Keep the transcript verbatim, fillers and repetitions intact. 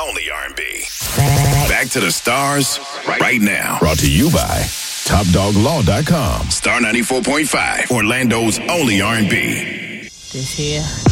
Only R and B. Back to the stars right now. Brought to you by top dog law dot com. Star ninety-four point five. Orlando's only R and B. This here